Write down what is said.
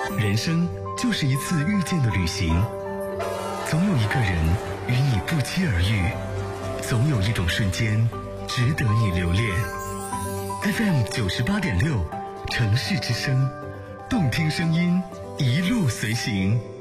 人生就是一次遇见的旅行，总有一个人与你不期而遇，总有一种瞬间值得你留恋。FM 98.6，城市之声，动听声音，一路随行。